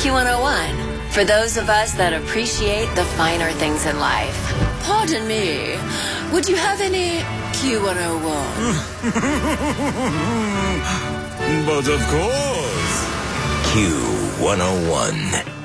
Q101, for those of us that appreciate the finer things in life. Pardon me, would you have any Q101? But of course. Q101.